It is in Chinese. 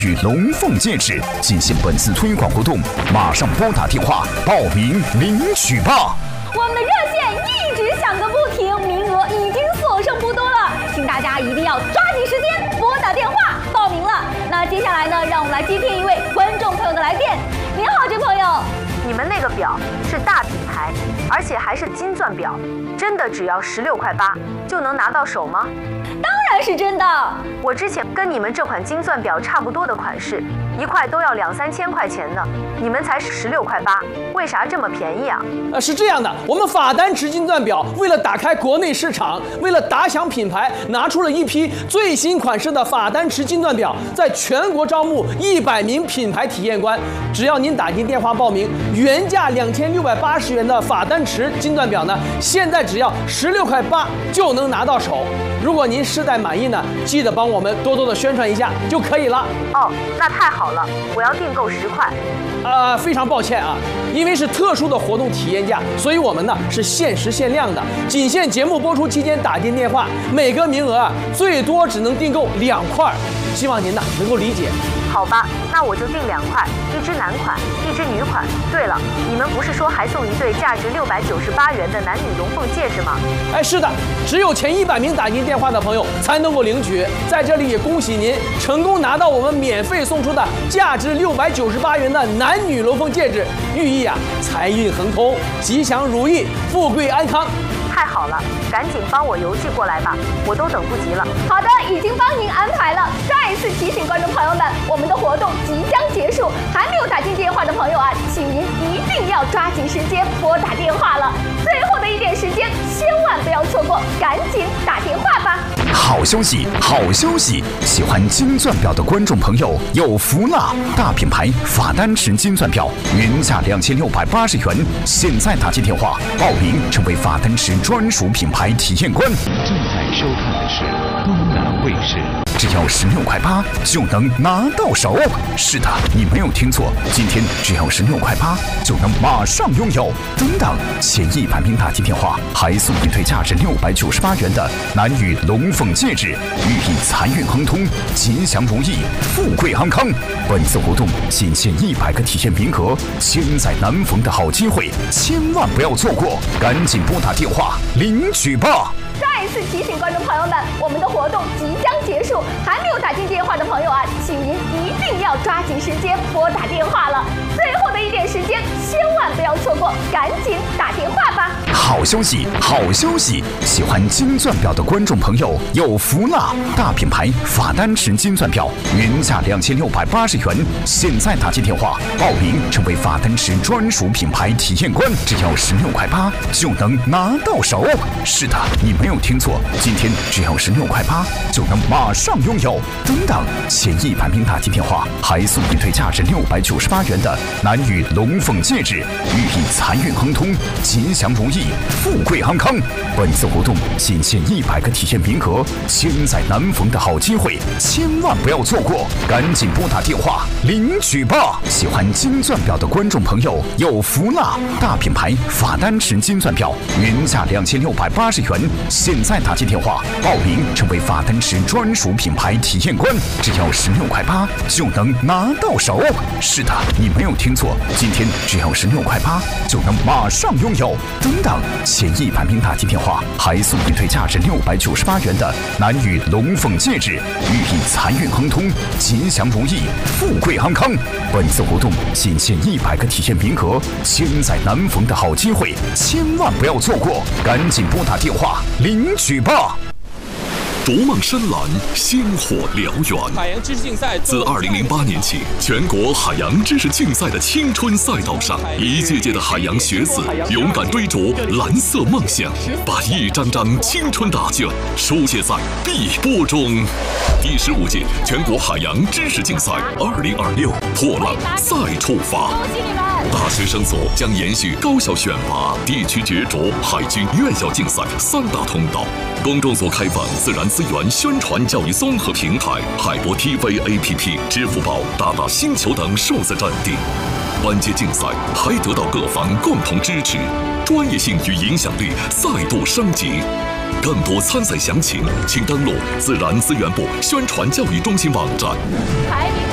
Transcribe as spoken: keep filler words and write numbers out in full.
与龙凤戒指进行本次推广活动，马上拨打电话报名领取吧！ 我们的热线一直响个不停，名额已经所剩不多了，请大家一定要抓紧时间拨打电话报名了。那接下来呢，让我们来接听一位观众朋友的来电。您好，这位朋友， 你们那个表是大品牌，而且还是金钻表，真的只要十六块八就能拿到手吗？ 当然是真的。 我之前跟你们这款金钻表差不多的款式，一块都要两三千块钱呢，你们才十六块八，为啥这么便宜啊？ 呃，是这样的，我们法丹池金钻表为了打开国内市场，为了打响品牌，拿出了一批最新款式的法丹池金钻表，在全国招募一百名品牌体验官，只要您打进电话报名，原价两千六百八十元的法丹池金钻表呢，现在只要十六块八就能拿到手。如果您试戴满意呢，记得帮我们多多的宣传一下就可以了。 哦，那太好了，我要订购十块。 呃，非常抱歉啊，因为是特殊的活动体验价，所以我们呢是限时限量的，仅限节目播出期间打进电话，每个名额啊最多只能订购两块，希望您呢能够理解。 好吧，那我就订两块，一只男款，一只女款。对了，你们不是说还送一对价值六百九十八元的男女龙凤戒指吗？ 哎，是的，只有前一百名打进电话的朋友才能够领取。在这里也恭喜您成功拿到我们免费送出的价值六百九十八元的男女龙凤戒指，寓意啊财运亨通、吉祥如意、富贵安康。 太好了，赶紧帮我邮寄过来吧，我都等不及了。 好的，已经帮您安排了。再一次提醒观众朋友们，我们的活动即将结束，还没有打进电话的朋友啊，请您一定要抓紧时间拨打电话了。最后的一点时间，千万不要错过，赶紧打电话吧。 好消息，好消息！喜欢金钻表的观众朋友有福了！大品牌法丹池金钻表原价两千六百八十元，现在打进电话报名，成为法丹池专属品牌体验官。 正在收看的是东南卫视。 只要十六块八就能拿到手。是的，你没有听错，今天只要十六块八就能马上拥有。等等，前一百名打进电话还送一对价值六百九十八元的男女龙凤戒指，寓意财运亨通、吉祥如意、富贵安康。本次活动仅限一百个体验名额，千载难逢的好机会，千万不要错过，赶紧拨打电话领取吧。 再一次提醒观众朋友们，我们的活动即将结束，还没有打进电话的朋友啊，请您一定要抓紧时间拨打电话了。最后的一点时间，千万不要错过，赶紧打电话吧。 好消息，好消息！喜欢金钻表的观众朋友有福了！大品牌法丹池金钻表原价两千六百八十元，现在打进电话报名，成为法丹池专属品牌体验官，只要十六块八就能拿到手。是的，你没有听错，今天只要十六块八就能马上拥有。等等，前一百名打进电话还送一对价值六百九十八元的男女龙凤戒指，寓意财运亨通、吉祥如意、富贵安康。本次活动仅限一百个体验名额，千载难逢的好机会，千万不要错过，赶紧拨打电话领取吧！喜欢金钻表的观众朋友有福了！大品牌法丹池金钻表原价两千六百八十元，现在打进电话报名，成为法丹池专属品牌体验官，只要十六块八就能拿到手。是的，你没有听错，今天只要十六块八就能马上拥有。等等，前一百名打进电话还送一对价值六百九十八元的男女龙凤戒指，寓意财运亨通、吉祥如意、富贵安康。本次活动仅限一百个体验名额，千载难逢的好机会，千万不要错过，赶紧拨打电话领取吧！ 逐梦深蓝，鲜活燎原。 海洋知识竞赛自二零零八年起，全国海洋知识竞赛的青春赛道上，一届届的海洋学子勇敢追逐蓝色梦想，把一张张青春答卷书写在碧波中。第十五届全国海洋知识竞赛二零二六破浪再出发。 恭喜你们！ 大学生所将延续高校选拔、地区角逐、海军院校竞赛三大通道。公众所开放自然资源宣传教育综合平台、海博 T V A P P、支付宝、大大星球等数字站点。本届竞赛还得到各方共同支持，专业性与影响力再度升级。更多参赛详情，请登录自然资源部宣传教育中心网站。 排名